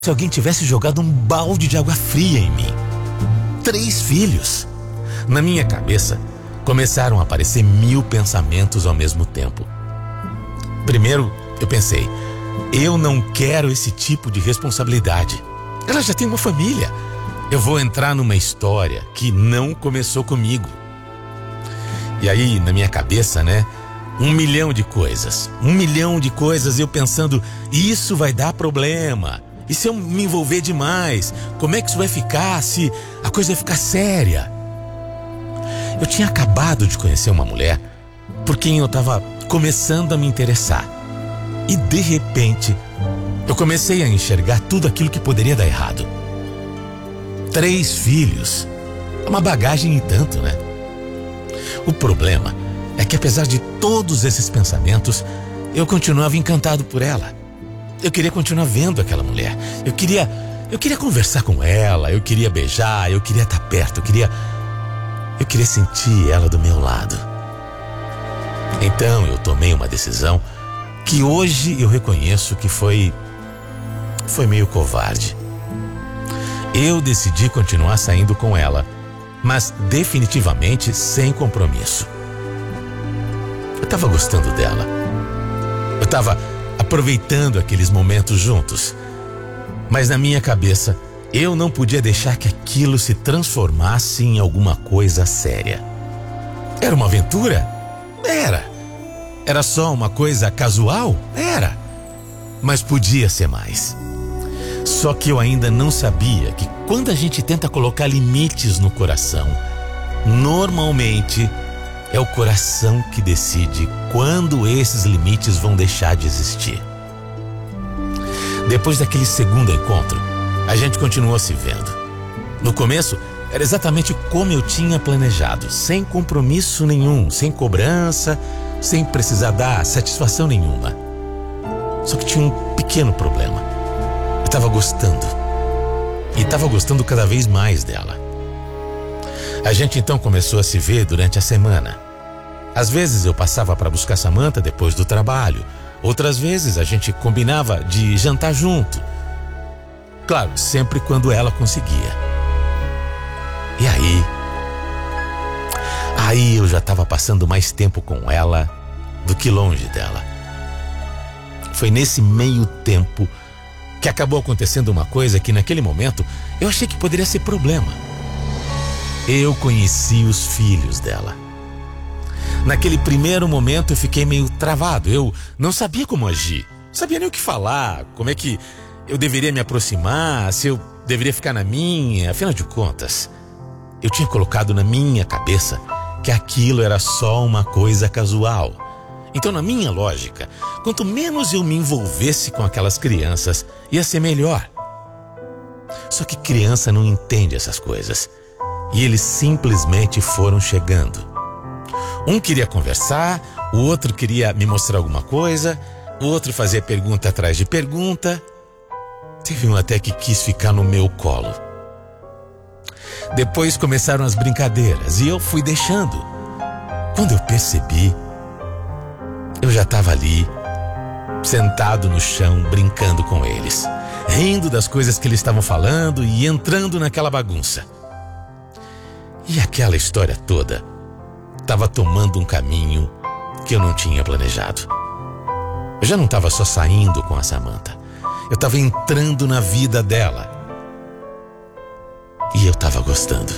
se alguém tivesse jogado um balde de água fria em mim. 3 filhos. Na minha cabeça, começaram a aparecer 1000 pensamentos ao mesmo tempo. Primeiro, eu pensei, eu não quero esse tipo de responsabilidade. Ela já tem uma família. Eu vou entrar numa história que não começou comigo. E aí, na minha cabeça, 1 milhão de coisas. 1 milhão de coisas, eu pensando, isso vai dar problema. E se eu me envolver demais, como é que isso vai ficar se a coisa vai ficar séria? Eu tinha acabado de conhecer uma mulher por quem eu estava começando a me interessar. E de repente, eu comecei a enxergar tudo aquilo que poderia dar errado. 3 filhos. É uma bagagem e tanto, O problema é que apesar de todos esses pensamentos, eu continuava encantado por ela. Eu queria continuar vendo aquela mulher. Eu queria conversar com ela, eu queria beijar, eu queria estar perto, eu queria sentir ela do meu lado. Então eu tomei uma decisão que hoje eu reconheço que foi meio covarde. Eu decidi continuar saindo com ela, mas definitivamente sem compromisso. Eu estava gostando dela. Eu estava aproveitando aqueles momentos juntos. Mas na minha cabeça, eu não podia deixar que aquilo se transformasse em alguma coisa séria. Era uma aventura? Era. Era só uma coisa casual? Era. Mas podia ser mais. Só que eu ainda não sabia que quando a gente tenta colocar limites no coração, normalmente é o coração que decide quando esses limites vão deixar de existir. Depois daquele segundo encontro, a gente continuou se vendo. No começo, era exatamente como eu tinha planejado, sem compromisso nenhum, sem cobrança, sem precisar dar satisfação nenhuma. Só que tinha um pequeno problema. Eu estava gostando. E estava gostando cada vez mais dela. A gente então começou a se ver durante a semana. Às vezes eu passava para buscar Samantha depois do trabalho. Outras vezes a gente combinava de jantar junto. Claro, sempre quando ela conseguia. E aí eu já estava passando mais tempo com ela do que longe dela. Foi nesse meio tempo que acabou acontecendo uma coisa que naquele momento eu achei que poderia ser problema. Eu conheci os filhos dela. Naquele primeiro momento eu fiquei meio travado. Eu não sabia como agir. Não sabia nem o que falar. Como é que eu deveria me aproximar. Se eu deveria ficar na minha. Afinal de contas, eu tinha colocado na minha cabeça que aquilo era só uma coisa casual. Então, na minha lógica, quanto menos eu me envolvesse com aquelas crianças, ia ser melhor. Só que criança não entende essas coisas. E eles simplesmente foram chegando. Um queria conversar, o outro queria me mostrar alguma coisa, o outro fazia pergunta atrás de pergunta. Teve um até que quis ficar no meu colo. Depois começaram as brincadeiras e eu fui deixando. Quando eu percebi, eu já estava ali, sentado no chão, brincando com eles, rindo das coisas que eles estavam falando e entrando naquela bagunça. E aquela história toda estava tomando um caminho que eu não tinha planejado. Eu já não estava só saindo com a Samantha. Eu estava entrando na vida dela. E eu estava gostando.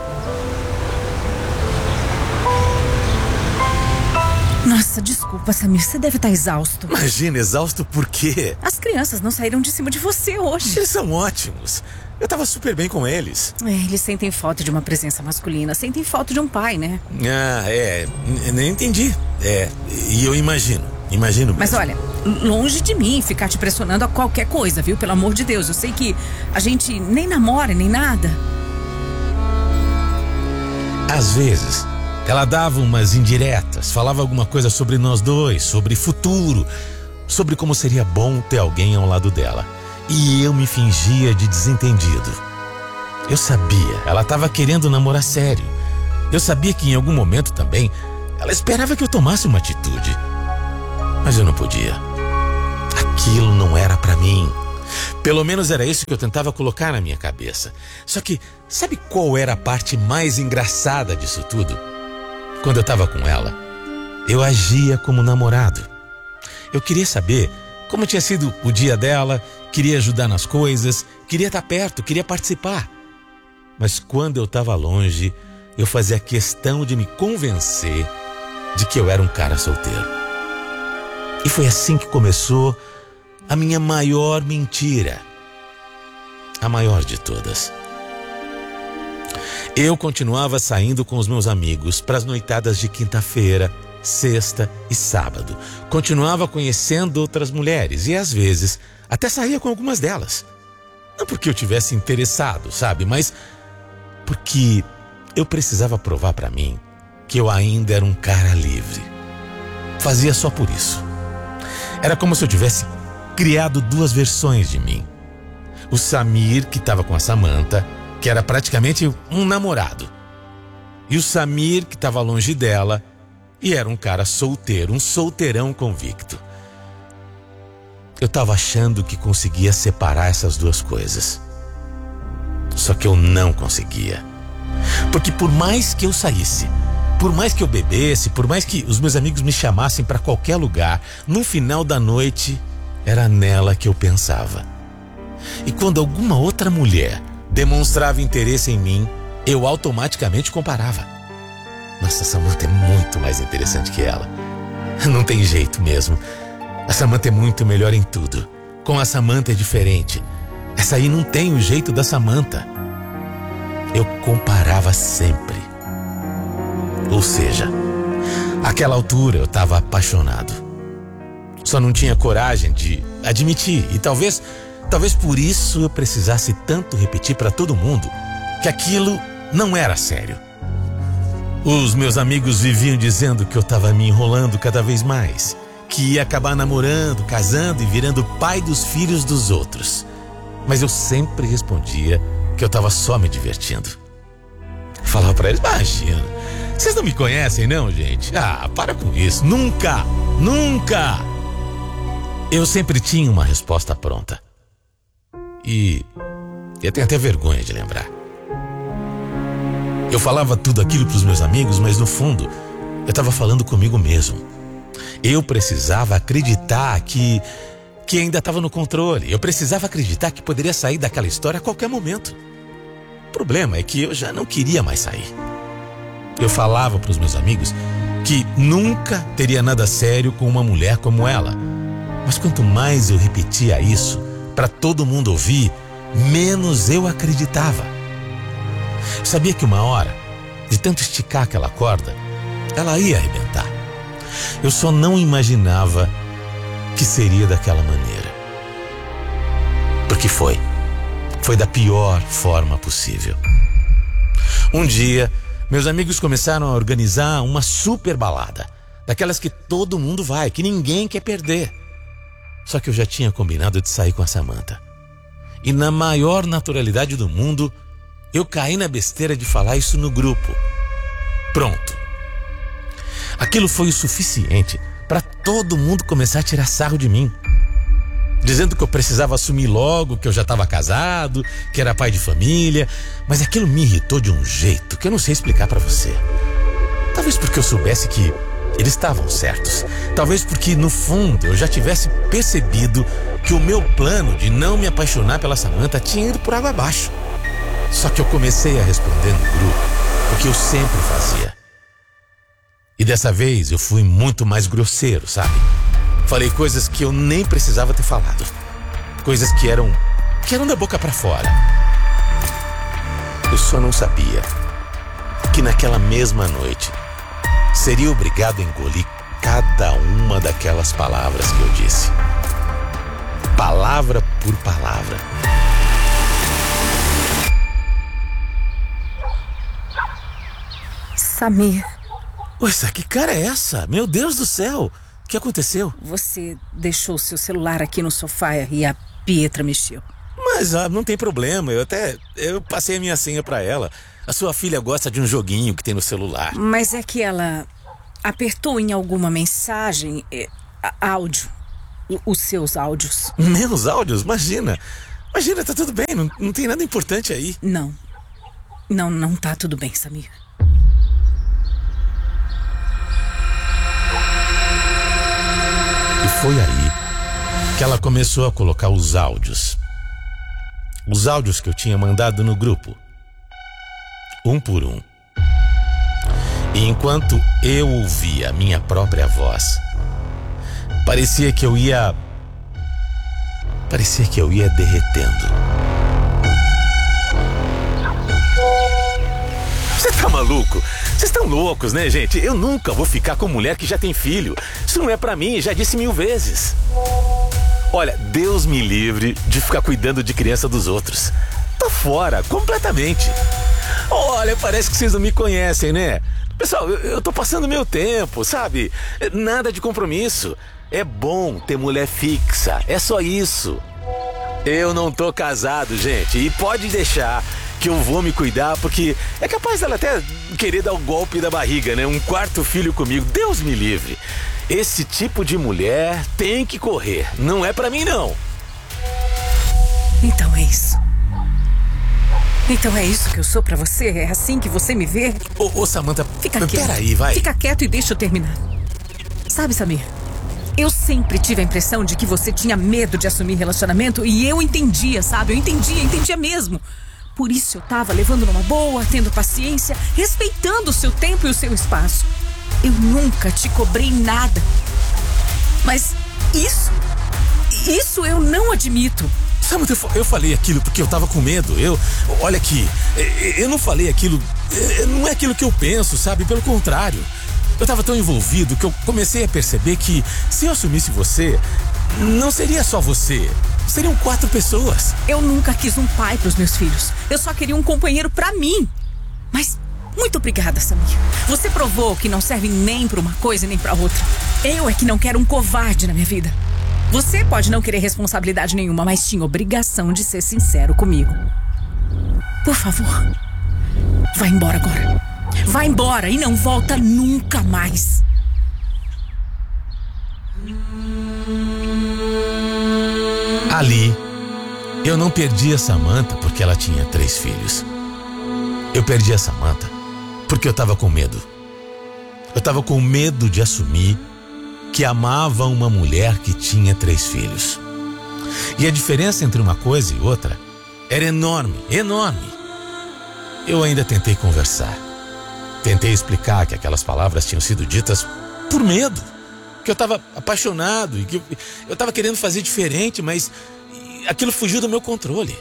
Nossa, desculpa, Samir, você deve estar exausto. Imagina, exausto por quê? As crianças não saíram de cima de você hoje. Eles são ótimos. Eu tava super bem com eles. Eles sentem falta de uma presença masculina, sentem falta de um pai, né? Nem entendi. E eu imagino mesmo. Mas olha, longe de mim ficar te pressionando a qualquer coisa, viu? Pelo amor de Deus, eu sei que a gente nem namora, nem nada. Às vezes, ela dava umas indiretas, falava alguma coisa sobre nós dois, sobre futuro, sobre como seria bom ter alguém ao lado dela. E eu me fingia de desentendido. Eu sabia, ela estava querendo namorar sério. Eu sabia que em algum momento também ela esperava que eu tomasse uma atitude. Mas eu não podia. Aquilo não era pra mim. Pelo menos era isso que eu tentava colocar na minha cabeça. Só que, sabe qual era a parte mais engraçada disso tudo? Quando eu estava com ela, eu agia como namorado. Eu queria saber como tinha sido o dia dela, queria ajudar nas coisas, queria estar perto, queria participar. Mas quando eu estava longe, eu fazia questão de me convencer de que eu era um cara solteiro. E foi assim que começou a minha maior mentira. A maior de todas. Eu continuava saindo com os meus amigos para as noitadas de quinta-feira, sexta e sábado. Continuava conhecendo outras mulheres e às vezes até saía com algumas delas. Não porque eu tivesse interessado, sabe? Mas porque eu precisava provar para mim que eu ainda era um cara livre. Fazia só por isso. Era como se eu tivesse criado duas versões de mim. O Samir, que estava com a Samantha, que era praticamente um namorado. E o Samir, que estava longe dela, e era um cara solteiro, um solteirão convicto. Eu estava achando que conseguia separar essas duas coisas. Só que eu não conseguia. Porque por mais que eu saísse, por mais que eu bebesse, por mais que os meus amigos me chamassem para qualquer lugar, no final da noite, era nela que eu pensava. E quando alguma outra mulher demonstrava interesse em mim, eu automaticamente comparava. Nossa, a Samantha é muito mais interessante que ela. Não tem jeito mesmo. A Samantha é muito melhor em tudo. Com a Samantha é diferente. Essa aí não tem o jeito da Samantha. Eu comparava sempre. Ou seja, àquela altura eu estava apaixonado. Só não tinha coragem de admitir. E talvez por isso eu precisasse tanto repetir para todo mundo que aquilo não era sério. Os meus amigos viviam dizendo que eu estava me enrolando cada vez mais, que ia acabar namorando, casando e virando pai dos filhos dos outros. Mas eu sempre respondia que eu estava só me divertindo. Falava para eles: imagina, vocês não me conhecem não, gente? Ah, para com isso, nunca! Eu sempre tinha uma resposta pronta. E eu tenho até vergonha de lembrar. Eu falava tudo aquilo para os meus amigos, mas no fundo, eu estava falando comigo mesmo. Eu precisava acreditar que ainda estava no controle. Eu precisava acreditar que poderia sair daquela história a qualquer momento. O problema é que eu já não queria mais sair. Eu falava para os meus amigos que nunca teria nada sério com uma mulher como ela. Mas quanto mais eu repetia isso para todo mundo ouvir, menos eu acreditava. Eu sabia que uma hora, de tanto esticar aquela corda, ela ia arrebentar. Eu só não imaginava que seria daquela maneira. Porque foi da pior forma possível. Um dia, meus amigos começaram a organizar uma super balada, daquelas que todo mundo vai, que ninguém quer perder. Só que eu já tinha combinado de sair com a Samantha. E na maior naturalidade do mundo, eu caí na besteira de falar isso no grupo. Pronto. Aquilo foi o suficiente para todo mundo começar a tirar sarro de mim, dizendo que eu precisava assumir logo que eu já estava casado, que era pai de família. Mas aquilo me irritou de um jeito que eu não sei explicar para você. Talvez porque eu soubesse que eles estavam certos. Talvez porque, no fundo, eu já tivesse percebido que o meu plano de não me apaixonar pela Samantha tinha ido por água abaixo. Só que eu comecei a responder no grupo o que eu sempre fazia. E dessa vez eu fui muito mais grosseiro, sabe? Falei coisas que eu nem precisava ter falado. Coisas que eram da boca pra fora. Eu só não sabia que naquela mesma noite seria obrigado a engolir cada uma daquelas palavras que eu disse. Palavra por palavra. Samir. Poxa, que cara é essa? Meu Deus do céu! O que aconteceu? Você deixou seu celular aqui no sofá e a Pietra mexeu. Mas não tem problema, eu passei a minha senha pra ela. A sua filha gosta de um joguinho que tem no celular. Mas é que ela apertou em alguma mensagem, áudio, os seus áudios. Meus áudios? Imagina, tá tudo bem, não tem nada importante aí. Não tá tudo bem, Samir. E foi aí que ela começou a colocar os áudios que eu tinha mandado no grupo, um por um. E enquanto eu ouvia a minha própria voz, parecia que eu ia derretendo. Você tá maluco? Vocês estão loucos, né, gente? Eu nunca vou ficar com mulher que já tem filho. Isso não é pra mim, já disse 1000 vezes. Olha, Deus me livre de ficar cuidando de criança dos outros. Tô fora, completamente. Olha, parece que vocês não me conhecem, né? Pessoal, eu tô passando meu tempo, sabe? Nada de compromisso. É bom ter mulher fixa, é só isso. Eu não tô casado, gente, e pode deixar que eu vou me cuidar, porque é capaz dela até querer dar o golpe da barriga, né? Um 4º filho comigo, Deus me livre. Esse tipo de mulher tem que correr, não é pra mim não. Então é isso. Então é isso que eu sou pra você? É assim que você me vê? Ô Samantha, fica quieto. Peraí, vai. Fica quieto e deixa eu terminar. Sabe, Samir, eu sempre tive a impressão de que você tinha medo de assumir relacionamento e eu entendia, sabe? Eu entendia mesmo. Por isso eu tava levando numa boa, tendo paciência, respeitando o seu tempo e o seu espaço. Eu nunca te cobrei nada. Mas isso eu não admito. Samantha, eu falei aquilo porque eu tava com medo. Olha aqui, eu não falei aquilo, não é aquilo que eu penso, sabe? Pelo contrário. Eu tava tão envolvido que eu comecei a perceber que se eu assumisse você, não seria só você. Seriam 4 pessoas. Eu nunca quis um pai pros meus filhos. Eu só queria um companheiro pra mim. Mas muito obrigada, Samir. Você provou que não serve nem pra uma coisa nem pra outra. Eu é que não quero um covarde na minha vida. Você pode não querer responsabilidade nenhuma, mas tinha obrigação de ser sincero comigo. Por favor, vá embora agora. Vá embora e não volta nunca mais. Ali, eu não perdi a Samantha porque ela tinha 3 filhos. Eu perdi a Samantha porque eu tava com medo. Eu tava com medo de assumir que amava uma mulher que tinha 3 filhos. E a diferença entre uma coisa e outra era enorme. Eu ainda tentei conversar. Tentei explicar que aquelas palavras tinham sido ditas por medo. Que eu estava apaixonado e que eu estava querendo fazer diferente, mas aquilo fugiu do meu controle.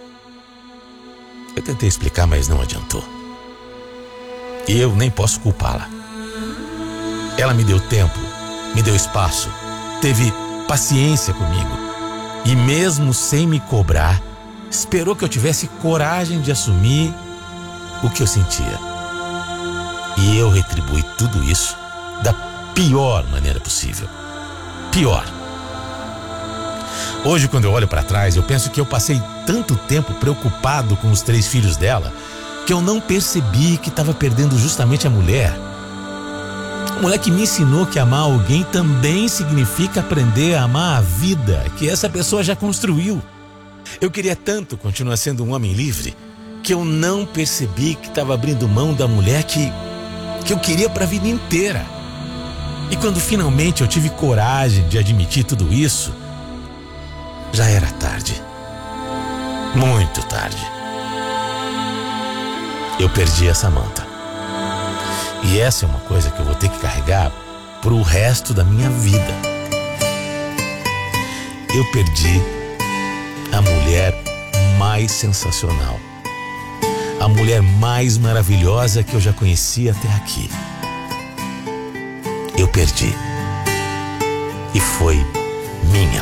Eu tentei explicar, mas não adiantou. E eu nem posso culpá-la. Ela me deu tempo, me deu espaço, teve paciência comigo. E mesmo sem me cobrar, esperou que eu tivesse coragem de assumir o que eu sentia. E eu retribuí tudo isso da pior maneira possível. Pior. Hoje, quando eu olho para trás, eu penso que eu passei tanto tempo preocupado com os 3 filhos dela que eu não percebi que estava perdendo justamente a mulher. A mulher que me ensinou que amar alguém também significa aprender a amar a vida que essa pessoa já construiu. Eu queria tanto continuar sendo um homem livre que eu não percebi que estava abrindo mão da mulher que eu queria para a vida inteira. E quando finalmente eu tive coragem de admitir tudo isso, já era tarde. Muito tarde. Eu perdi a Samantha. E essa é uma coisa que eu vou ter que carregar pro resto da minha vida. Eu perdi a mulher mais sensacional. A mulher mais maravilhosa que eu já conheci até aqui. Eu perdi. E foi minha